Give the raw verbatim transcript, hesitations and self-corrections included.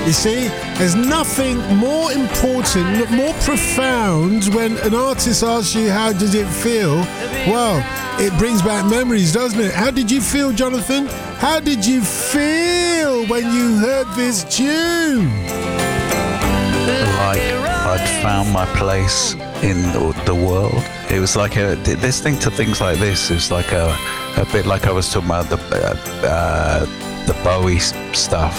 You see, there's nothing more important, more profound when an artist asks you how does it feel. Well, it brings back memories, doesn't it? How did you feel, Jonathan? How did you feel when you heard this tune? Like I'd found my place in the world. It was like a, listening to things like this is like a, a bit like I was talking about the uh, uh, the Bowie stuff.